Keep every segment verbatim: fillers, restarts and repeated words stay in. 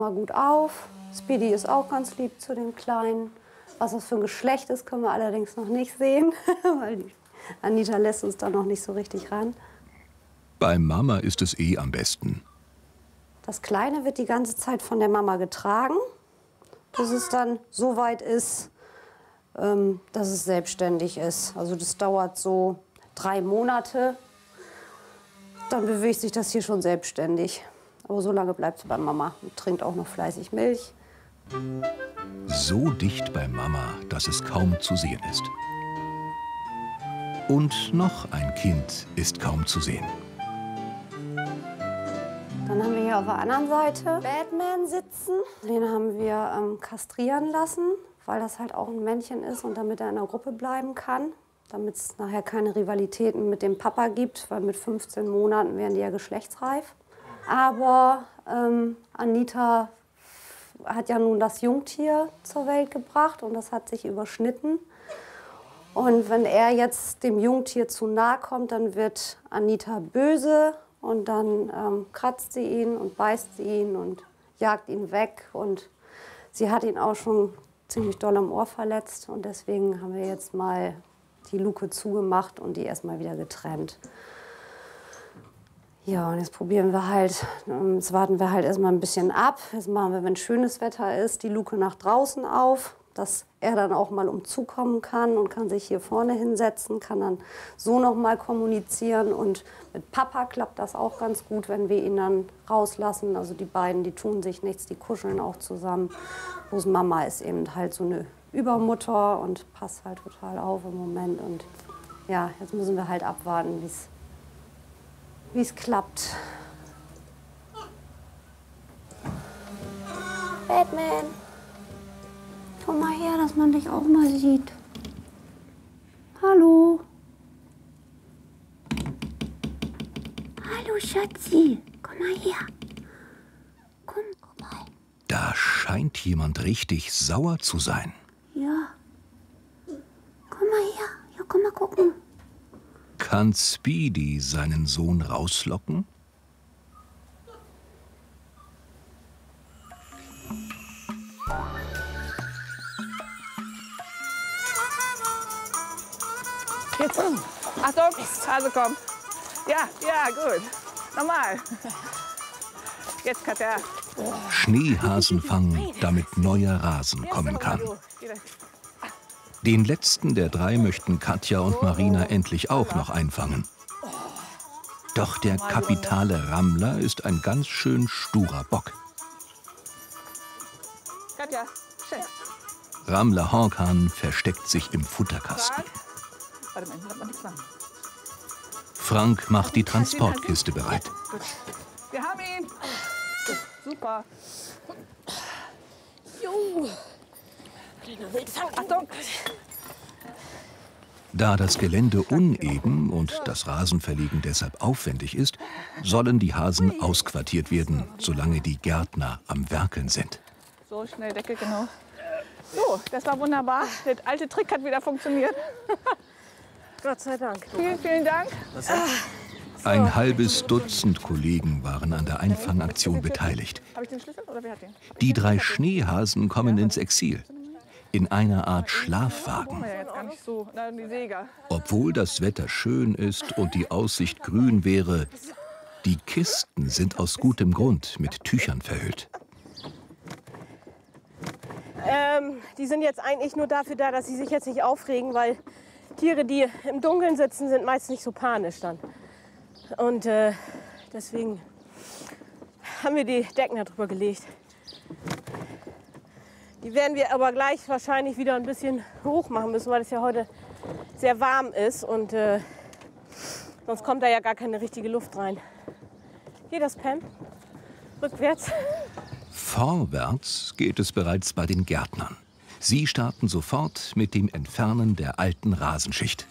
Mal gut auf. Speedy ist auch ganz lieb zu den Kleinen. Was das für ein Geschlecht ist, können wir allerdings noch nicht sehen, weil die Anita lässt uns da noch nicht so richtig ran. Bei Mama ist es eh am besten. Das Kleine wird die ganze Zeit von der Mama getragen, bis es dann so weit ist, ähm, dass es selbstständig ist. Also das dauert so drei Monate. Dann bewegt sich das hier schon selbstständig. Aber so lange bleibt es bei Mama und trinkt auch noch fleißig Milch. So dicht bei Mama, dass es kaum zu sehen ist. Und noch ein Kind ist kaum zu sehen. Dann haben wir hier auf der anderen Seite Batman sitzen. Den haben wir ähm, kastrieren lassen, weil das halt auch ein Männchen ist und damit er in der Gruppe bleiben kann. Damit es nachher keine Rivalitäten mit dem Papa gibt, weil mit fünfzehn Monaten wären die ja geschlechtsreif. Aber ähm, Anita hat ja nun das Jungtier zur Welt gebracht und das hat sich überschnitten. Und wenn er jetzt dem Jungtier zu nahe kommt, dann wird Anita böse und dann ähm, kratzt sie ihn und beißt sie ihn und jagt ihn weg. Und sie hat ihn auch schon ziemlich doll am Ohr verletzt und deswegen haben wir jetzt mal die Luke zugemacht und die erstmal wieder getrennt. Ja, und jetzt probieren wir halt, jetzt warten wir halt erstmal ein bisschen ab. Jetzt machen wir, wenn schönes Wetter ist, die Luke nach draußen auf, dass er dann auch mal umzukommen kann und kann sich hier vorne hinsetzen, kann dann so noch mal kommunizieren. Und mit Papa klappt das auch ganz gut, wenn wir ihn dann rauslassen. Also die beiden, die tun sich nichts, die kuscheln auch zusammen. Bloß Mama ist eben halt so eine Übermutter und passt halt total auf im Moment. Und ja, jetzt müssen wir halt abwarten, wie es wie es klappt. Batman, komm mal her, dass man dich auch mal sieht. Hallo. Hallo, Schatzi. Komm mal her. Komm, komm mal. Da scheint jemand richtig sauer zu sein. Ja. Komm mal her. Ja, komm mal gucken. Kann Speedy seinen Sohn rauslocken? Jetzt. Achtung, Hase kommt. Ja, ja, gut. Normal. Jetzt, Katja. Schneehasen fangen, damit neuer Rasen kommen kann. Den letzten der drei möchten Katja und Marina endlich auch noch einfangen. Doch der kapitale Rammler ist ein ganz schön sturer Bock. Katja, schön. Rammler Horkan versteckt sich im Futterkasten. Warte mal, lass mal nichts machen. Frank macht die Transportkiste bereit. Gut. Wir haben ihn. Gut, super. Jo. Achtung. Da das Gelände uneben und das Rasenverlegen deshalb aufwendig ist, sollen die Hasen ausquartiert werden, solange die Gärtner am Werkeln sind. So, schnell Deckel, genau. So, das war wunderbar. Der alte Trick hat wieder funktioniert. Gott sei Dank. Vielen, vielen Dank. Ein halbes Dutzend Kollegen waren an der Einfangaktion beteiligt. Habe ich den Schlüssel oder wer hat den? Die drei Schneehasen kommen ins Exil. In einer Art Schlafwagen. Obwohl das Wetter schön ist und die Aussicht grün wäre, die Kisten sind aus gutem Grund mit Tüchern verhüllt. Ähm, die sind jetzt eigentlich nur dafür da, dass sie sich jetzt nicht aufregen, weil Tiere, die im Dunkeln sitzen, sind meist nicht so panisch dann. Und äh, deswegen haben wir die Decken darüber gelegt. Die werden wir aber gleich wahrscheinlich wieder ein bisschen hoch machen müssen, weil es ja heute sehr warm ist und äh, sonst kommt da ja gar keine richtige Luft rein. Hier das Pam, rückwärts. Vorwärts geht es bereits bei den Gärtnern. Sie starten sofort mit dem Entfernen der alten Rasenschicht.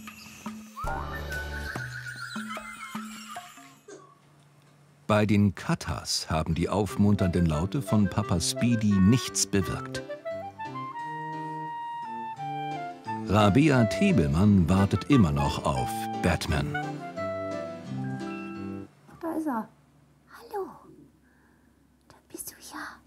Bei den Katas haben die aufmunternden Laute von Papa Speedy nichts bewirkt. Rabea Tebelmann wartet immer noch auf Batman.